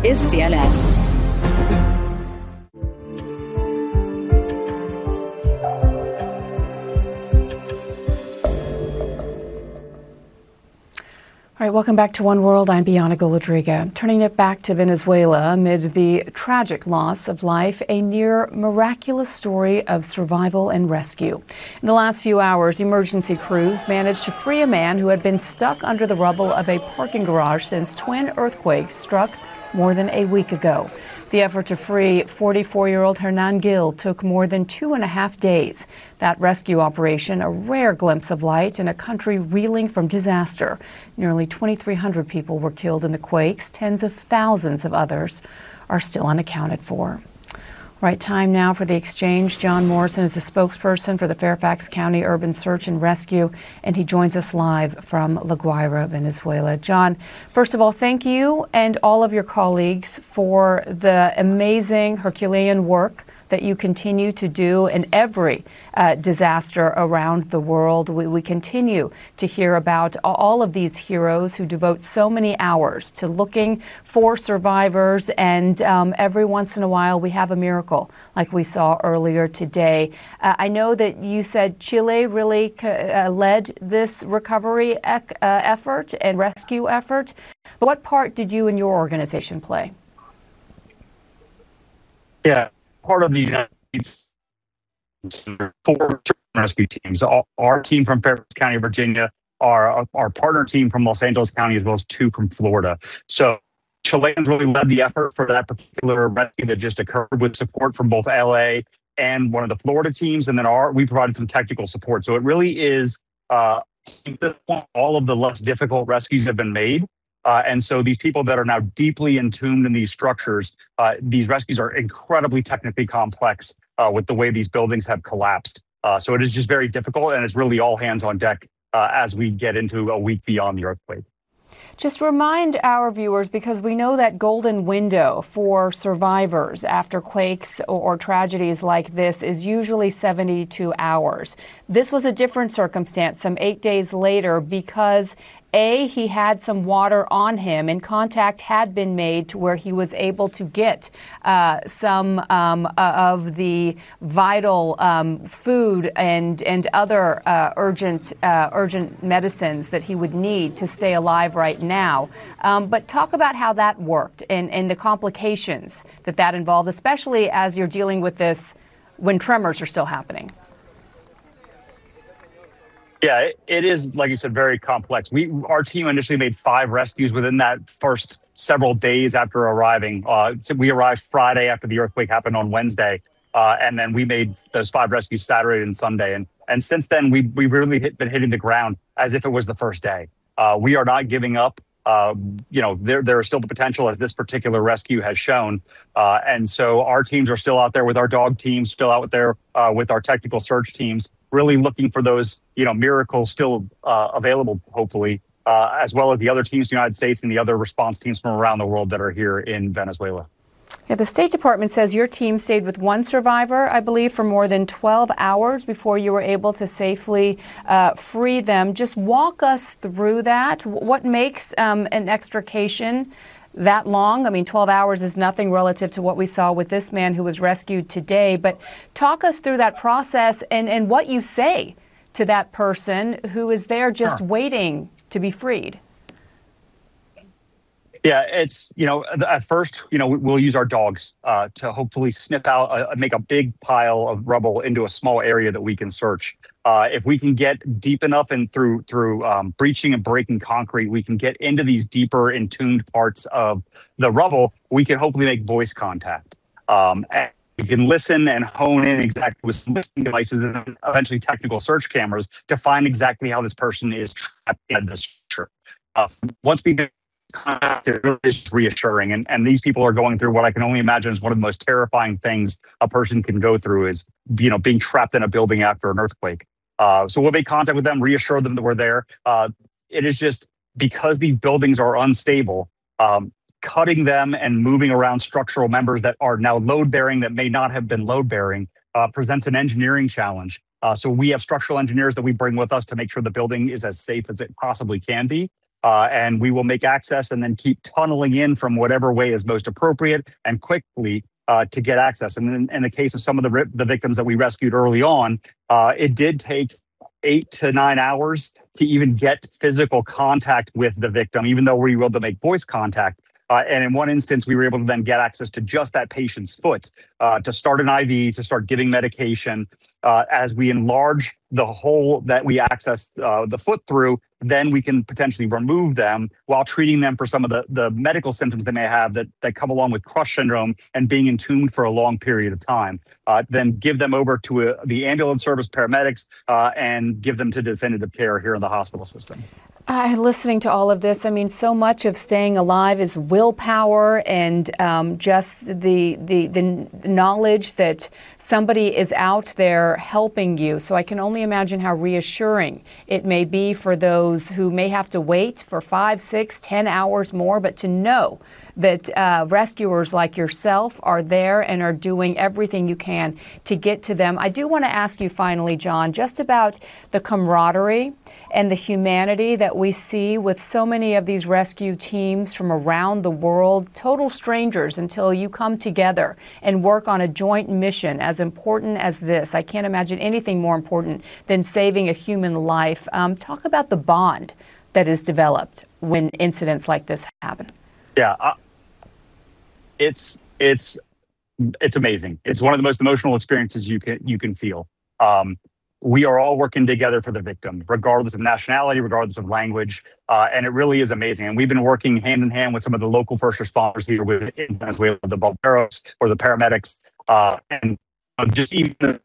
is CNN. All right, welcome back to One World. I'm Bianca Golodriga. Turning it back to Venezuela amid the tragic loss of life, a near miraculous story of survival and rescue. In the last few hours, emergency crews managed to free a man who had been stuck under the rubble of a parking garage since twin earthquakes struck more than a week ago. The effort to free 44-year-old Hernan Gil took more than 2.5 days. That rescue operation, a rare glimpse of light in a country reeling from disaster. Nearly 2,300 people were killed in the quakes. Tens of thousands of others are still unaccounted for. Right, time now for the exchange. John Morrison is the spokesperson for the Fairfax County Urban Search and Rescue, and he joins us live from La Guaira, Venezuela. John, first of all, thank you and all of your colleagues for the amazing Herculean work that you continue to do in every disaster around the world. We continue to hear about all of these heroes who devote so many hours to looking for survivors, and every once in a while we have a miracle like we saw earlier today. I know that you said Chile really led this recovery effort and rescue effort, but what part did you and your organization play? Yeah. Part of the United States, 4 rescue teams. Our team from Fairfax County, Virginia, our partner team from Los Angeles County, as well as 2 from Florida. So Chileans really led the effort for that particular rescue that just occurred, with support from both LA and one of the Florida teams. And then we provided some technical support. So it really is, at this point, all of the less difficult rescues have been made. And so these people that are now deeply entombed in these structures, these rescues are incredibly technically complex with the way these buildings have collapsed. So it is just very difficult, and it's really all hands on deck as we get into a week beyond the earthquake. Just remind our viewers, because we know that golden window for survivors after quakes or tragedies like this is usually 72 hours. This was a different circumstance some 8 days later because he had some water on him, and contact had been made to where he was able to get some of the vital food and other urgent medicines that he would need to stay alive right now. But talk about how that worked and the complications that involved, especially as you're dealing with this when tremors are still happening. Yeah, it is, like you said, very complex. Our team initially made 5 rescues within that first several days after arriving. So we arrived Friday after the earthquake happened on Wednesday, and then we made those 5 rescues Saturday and Sunday. And since then, we've really been hitting the ground as if it was the first day. We are not giving up. There is still the potential, as this particular rescue has shown. And so our teams are still out there with our dog teams, still out there with our technical search teams, really looking for those, miracles still available, hopefully, as well as the other teams in the United States and the other response teams from around the world that are here in Venezuela. Yeah, the State Department says your team stayed with one survivor, I believe, for more than 12 hours before you were able to safely free them. Just walk us through that. What makes an extrication that long? I mean, 12 hours is nothing relative to what we saw with this man who was rescued today. But talk us through that process and what you say to that person who is there just waiting to be freed. Yeah, it's, at first, we'll use our dogs to hopefully sniff out, make a big pile of rubble into a small area that we can search. If we can get deep enough and through breaching and breaking concrete, we can get into these deeper entombed parts of the rubble, we can hopefully make voice contact. And we can listen and hone in exactly with some listening devices and eventually technical search cameras to find exactly how this person is trapped in the structure. Once we do contact, it really is reassuring. And these people are going through what I can only imagine is one of the most terrifying things a person can go through is, being trapped in a building after an earthquake. So we'll make contact with them, reassure them that we're there. It is just because these buildings are unstable, cutting them and moving around structural members that are now load-bearing that may not have been load-bearing presents an engineering challenge. So we have structural engineers that we bring with us to make sure the building is as safe as it possibly can be. and we will make access and then keep tunneling in from whatever way is most appropriate and quickly to get access. And in the case of some of the victims that we rescued early on, it did take 8 to 9 hours to even get physical contact with the victim, even though we were able to make voice contact. And in one instance, we were able to then get access to just that patient's foot to start an IV, to start giving medication. As we enlarge the hole that we access the foot through, then we can potentially remove them while treating them for some of the medical symptoms they may have that come along with crush syndrome and being entombed for a long period of time. Then give them over to the ambulance service paramedics and give them to definitive care here in the hospital system. Listening to all of this, I mean, so much of staying alive is willpower and just the knowledge that somebody is out there helping you. So I can only imagine how reassuring it may be for those who may have to wait for 5, 6, 10 hours more, but to know that rescuers like yourself are there and are doing everything you can to get to them. I do want to ask you finally, John, just about the camaraderie and the humanity that we see with so many of these rescue teams from around the world, total strangers until you come together and work on a joint mission as important as this. I can't imagine anything more important than saving a human life. Talk about the bond that is developed when incidents like this happen. Yeah, it's amazing. It's one of the most emotional experiences you can feel. We are all working together for the victim, regardless of nationality, regardless of language, and it really is amazing. And we've been working hand in hand with some of the local first responders here in Venezuela, the bomberos or the paramedics, and just even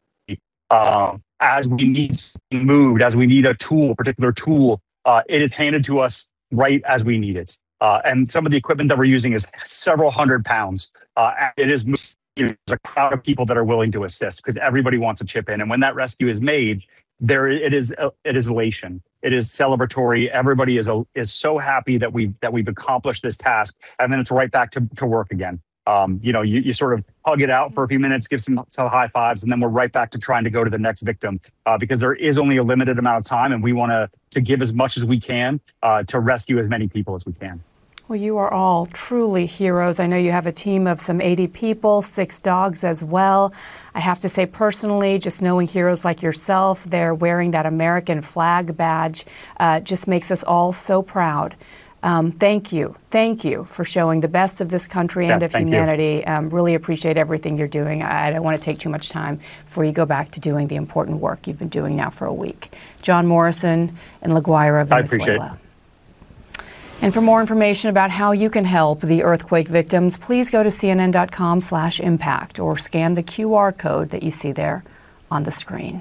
as we need something moved, as we need a particular tool, it is handed to us right as we need it. And some of the equipment that we're using is several hundred pounds. It is there's a crowd of people that are willing to assist because everybody wants to chip in. And when that rescue is made, it is elation. It is celebratory. Everybody is so happy that we've accomplished this task, and then it's right back to work again. You sort of hug it out for a few minutes, give some high fives, and then we're right back to trying to go to the next victim because there is only a limited amount of time, and we want to give as much as we can to rescue as many people as we can. Well, you are all truly heroes. I know you have a team of some 80 people, 6 dogs as well. I have to say personally, just knowing heroes like yourself, they're wearing that American flag badge, just makes us all so proud. Thank you. Thank you for showing the best of this country and of humanity. Really appreciate everything you're doing. I don't want to take too much time before you go back to doing the important work you've been doing now for a week. John Morrison in La Guaira, Venezuela. I appreciate it. And for more information about how you can help the earthquake victims, please go to cnn.com/impact or scan the QR code that you see there on the screen.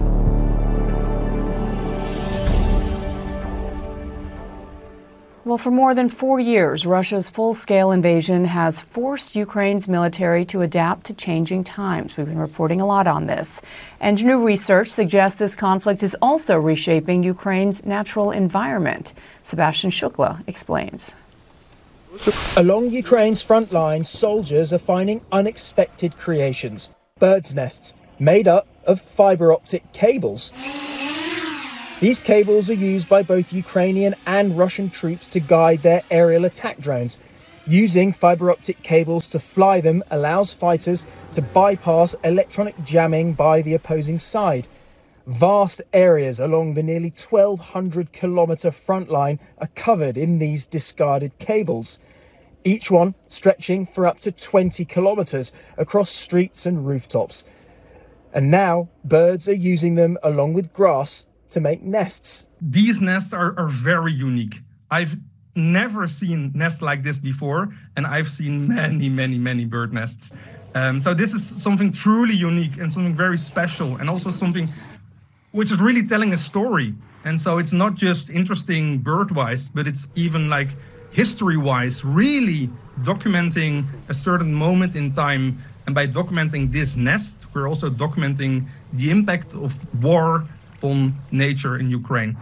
Well, for more than 4 years, Russia's full-scale invasion has forced Ukraine's military to adapt to changing times. We've been reporting a lot on this. And new research suggests this conflict is also reshaping Ukraine's natural environment. Sebastian Shukla explains. Along Ukraine's front line, soldiers are finding unexpected creations. Birds' nests made up of fiber optic cables. These cables are used by both Ukrainian and Russian troops to guide their aerial attack drones. Using fiber optic cables to fly them allows fighters to bypass electronic jamming by the opposing side. Vast areas along the nearly 1,200-kilometre front line are covered in these discarded cables, each one stretching for up to 20 kilometres across streets and rooftops. And now birds are using them along with grass to make nests. These nests are very unique. I've never seen nests like this before, and I've seen many bird nests. So this is something truly unique and something very special, and also something which is really telling a story. And so it's not just interesting bird-wise, but it's even like history-wise, really documenting a certain moment in time. And by documenting this nest, we're also documenting the impact of war on nature in Ukraine.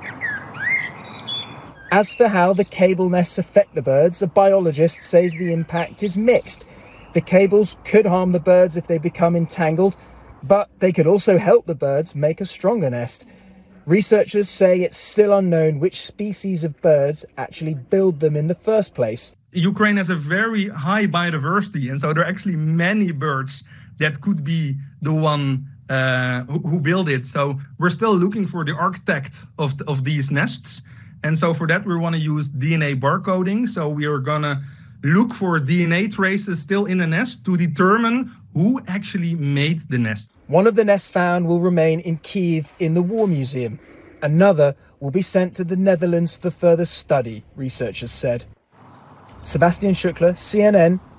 As for how the cable nests affect the birds, a biologist says the impact is mixed. The cables could harm the birds if they become entangled, but they could also help the birds make a stronger nest. Researchers say it's still unknown which species of birds actually build them in the first place. Ukraine has a very high biodiversity, and so there are actually many birds that could be the one who built it. So we're still looking for the architect of these nests. And so for that, we want to use DNA barcoding. So we are going to look for DNA traces still in the nest to determine who actually made the nest. One of the nests found will remain in Kyiv in the War Museum. Another will be sent to the Netherlands for further study, researchers said. Sebastian Schukler, CNN,